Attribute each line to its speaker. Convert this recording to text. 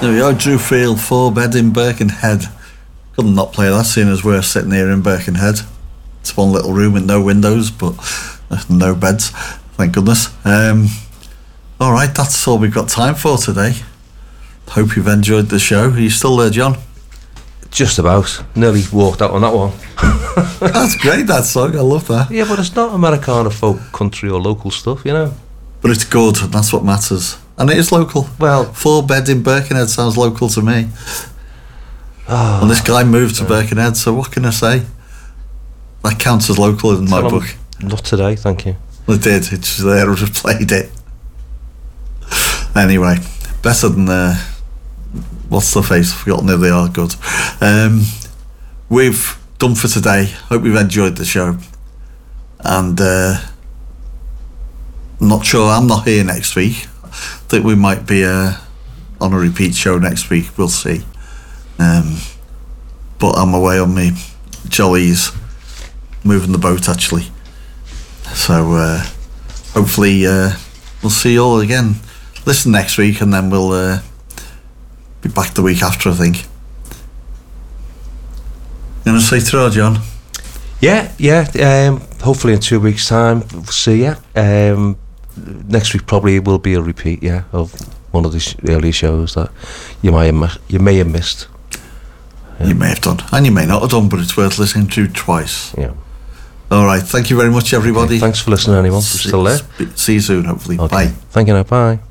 Speaker 1: There we go, Drew Field, 4-bed in Birkenhead. Couldn't not play that, seeing as we're sitting here in Birkenhead. It's one little room with no windows, but no beds, thank goodness. Alright, that's all we've got time for today. Hope you've enjoyed the show. Are you still there, John?
Speaker 2: Just about. Nearly walked out on that one.
Speaker 1: That's great, that song, I love that.
Speaker 2: Yeah, but it's not Americana folk, country or local stuff, you know.
Speaker 1: But it's good, and that's what matters. And it is local.
Speaker 2: Well,
Speaker 1: 4-bed in Birkenhead sounds local to me. And this guy moved to Birkenhead, so what can I say? That counts as local in my book.
Speaker 2: Not today, thank you.
Speaker 1: It did, it's there, I just played it. Anyway, better than what's the face? I've forgotten who they are. Good. We've done for today. Hope you've enjoyed the show. And not sure, I'm not here next week. I think we might be on a repeat show next week. We'll see. But I'm away on me jollies, moving the boat actually. So hopefully we'll see you all again. Listen next week, and then we'll be back the week after, I think. You want to say through, John? Yeah.
Speaker 2: Hopefully in 2 weeks' time, we'll see you. Next week probably will be a repeat, of one of the early shows that you may have missed. Yeah.
Speaker 1: You may have done, and you may not have done, but it's worth listening to twice.
Speaker 2: Yeah.
Speaker 1: All right. Thank you very much, everybody.
Speaker 2: Okay, thanks for listening, anyone. Still there.
Speaker 1: See you soon, hopefully.
Speaker 2: Okay.
Speaker 1: Bye.
Speaker 2: Thank you. Now, bye.